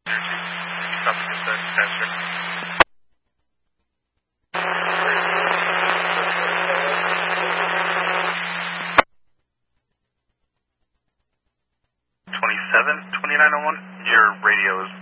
Copy dispatch, passenger. 27, 2901, your radio is